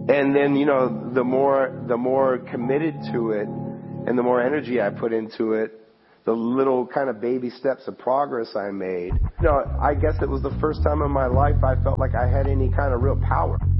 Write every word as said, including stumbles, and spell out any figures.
And then, you know, the more, the more committed to it and the more energy I put into it, the little kind of baby steps of progress I made. You know, I guess it was the first time in my life I felt like I had any kind of real power.